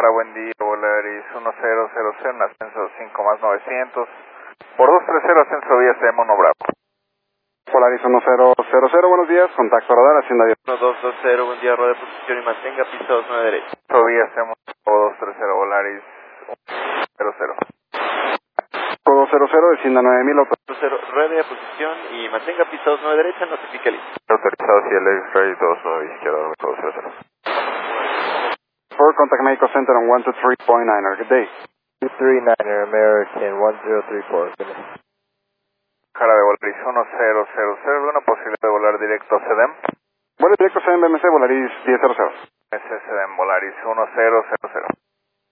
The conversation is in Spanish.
Jara, buen día, Volaris 1000, en ascenso 5 más 900, por 230, ascenso vía CM1 Bravo. Polaris 1000, buenos días, contacto radar, Hacienda 10. 1220, buen día, rueda de posición y mantenga pista 29 derecha. Vía CM1 230, Volaris 00. 200, descienda 9000, auto. 20, rueda de posición y mantenga pista 29 derecha, notifique listo. Autorizado CLX Ray 29 izquierda, 200. For contact Mexico Center on 123.9, good day. 239er, American 1034. Jara de Volaris 1000, ¿alguna posibilidad de volar directo a CEDEM? Vuelo directo CDM BMC, Volaris 1000. CEDEM Volaris 1000.